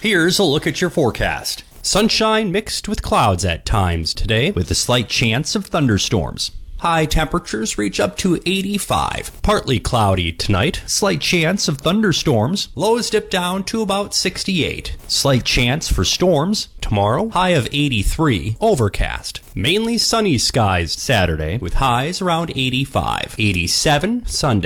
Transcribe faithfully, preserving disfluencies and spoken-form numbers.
Here's a look at your forecast. Sunshine mixed with clouds at times today, with a slight chance of thunderstorms. High temperatures reach up to eighty-five. Partly cloudy tonight. Slight chance of thunderstorms. Lows dip down to about sixty-eight. Slight chance for storms tomorrow. High of eighty-three. Overcast. Mainly sunny skies Saturday with highs around eighty-five. eighty-seven Sunday.